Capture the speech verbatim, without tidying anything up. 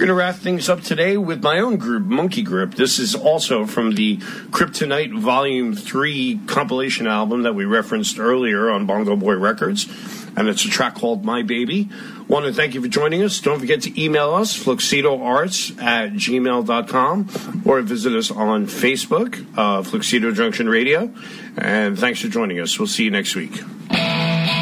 going to wrap things up today with my own group, Monkey Grip. This is also from the Kryptonite Volume three compilation album that we referenced earlier on Bongo Boy Records, and it's a track called My Baby. Want to thank you for joining us. Don't forget to email us, fluxidoarts at gmail dot com, or visit us on Facebook, uh, Fluxido Junction Radio. And thanks for joining us. We'll see you next week.